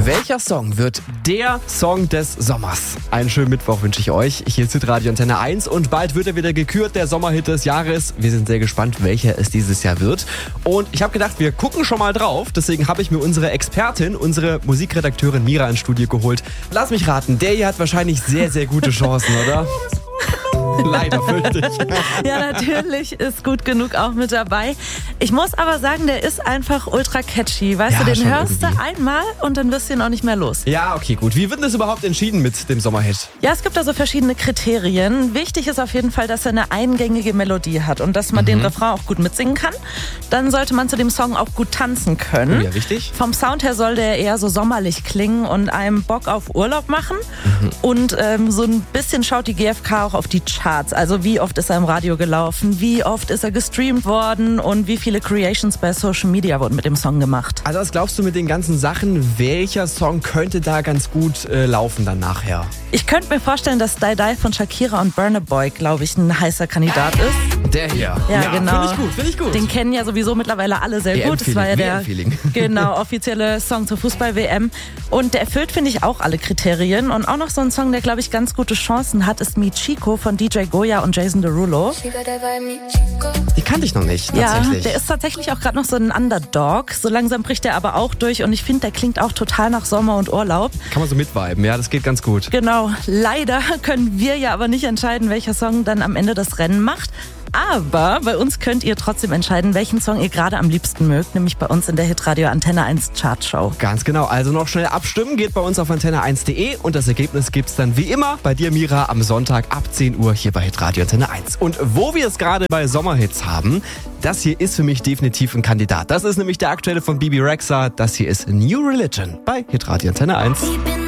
Welcher Song wird der Song des Sommers? Einen schönen Mittwoch wünsche ich euch. Hier ist Hitradio Antenne 1 und bald wird er wieder gekürt, der Sommerhit des Jahres. Wir sind sehr gespannt, welcher es dieses Jahr wird. Und ich habe gedacht, wir gucken schon mal drauf. Deswegen habe ich mir unsere Expertin, unsere Musikredakteurin Mira ins Studio geholt. Lass mich raten, der hier hat wahrscheinlich sehr, sehr gute Chancen, oder? Leider, fürchte ich. Ja, natürlich ist gut genug auch mit dabei. Ich muss aber sagen, der ist einfach ultra catchy. Weißt du, den hörst du einmal und dann wirst du ihn auch nicht mehr los. Ja, okay, gut. Wie wird denn das überhaupt entschieden mit dem Sommerhit? Ja, es gibt also verschiedene Kriterien. Wichtig ist auf jeden Fall, dass er eine eingängige Melodie hat und dass man den Refrain auch gut mitsingen kann. Dann sollte man zu dem Song auch gut tanzen können. Oh ja, richtig. Vom Sound her soll der eher so sommerlich klingen und einem Bock auf Urlaub machen. Und so ein bisschen schaut die GfK auch auf die Charts. Also wie oft ist er im Radio gelaufen, wie oft ist er gestreamt worden und wie viele Creations bei Social Media wurden mit dem Song gemacht. Also was glaubst du mit den ganzen Sachen, welcher Song könnte da ganz gut laufen dann nachher? Ich könnte mir vorstellen, dass Die Die von Shakira und Burna Boy, glaube ich, ein heißer Kandidat ist. Der hier. Ja, genau. Finde ich gut. Den kennen ja sowieso mittlerweile alle sehr gut. Das war ja der offizielle Song zur Fußball-WM. Und der erfüllt, finde ich, auch alle Kriterien. Und auch noch so ein Song, der, glaube ich, ganz gute Chancen hat, ist Mi Chico von DJ Goya und Jason Derulo. Die kannte ich noch nicht, tatsächlich. Ja, der ist tatsächlich auch gerade noch so ein Underdog. So langsam bricht er aber auch durch. Und ich finde, der klingt auch total nach Sommer und Urlaub. Kann man so mitviben, ja, das geht ganz gut. Genau. Leider können wir ja aber nicht entscheiden, welcher Song dann am Ende das Rennen macht. Aber bei uns könnt ihr trotzdem entscheiden, welchen Song ihr gerade am liebsten mögt, nämlich bei uns in der Hitradio Antenne 1 Chartshow. Ganz genau, also noch schnell abstimmen, geht bei uns auf antenne1.de und das Ergebnis gibt's dann wie immer bei dir, Mira, am Sonntag ab 10 Uhr hier bei Hitradio Antenne 1. Und wo wir es gerade bei Sommerhits haben, das hier ist für mich definitiv ein Kandidat. Das ist nämlich der aktuelle von Bebe Rexha, das hier ist New Religion bei Hitradio Antenne 1.